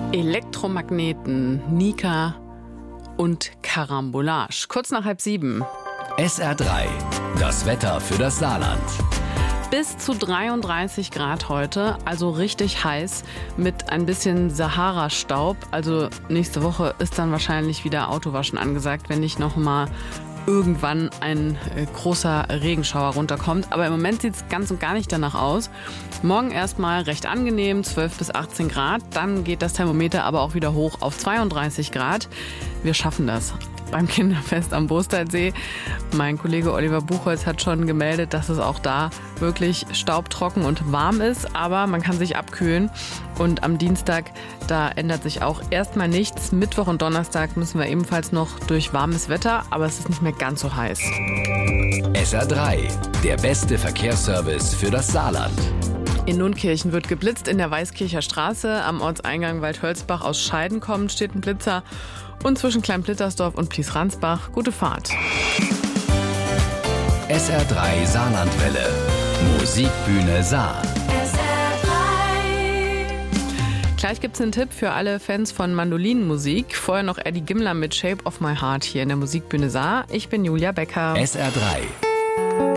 Elektromagneten, Nika und Karambolage. Kurz nach 6:30. SR3, das Wetter für das Saarland. Bis zu 33 Grad heute, also richtig heiß mit ein bisschen Sahara-Staub. Also nächste Woche ist dann wahrscheinlich wieder Autowaschen angesagt, wenn nicht nochmal irgendwann ein großer Regenschauer runterkommt. Aber im Moment sieht es ganz und gar nicht danach aus. Morgen erstmal recht angenehm, 12 bis 18 Grad. Dann geht das Thermometer aber auch wieder hoch auf 32 Grad. Wir schaffen das. Beim Kinderfest am Bostertsee. Mein Kollege Oliver Buchholz hat schon gemeldet, dass es auch da wirklich staubtrocken und warm ist, aber man kann sich abkühlen. Und am Dienstag, da ändert sich auch erstmal nichts. Mittwoch und Donnerstag müssen wir ebenfalls noch durch warmes Wetter, aber es ist nicht mehr ganz so heiß. SR3, der beste Verkehrsservice für das Saarland. In Nunkirchen wird geblitzt. In der Weißkircher Straße am Ortseingang Waldhölzbach aus Scheiden kommend steht ein Blitzer. Und zwischen Kleinplittersdorf und Plies-Ransbach. Gute Fahrt. SR3 Saarlandwelle. Musikbühne Saar. Gleich gibt's einen Tipp für alle Fans von Mandolinenmusik. Vorher noch Eddie Gimler mit Shape of My Heart hier in der Musikbühne Saar. Ich bin Julia Becker. SR3.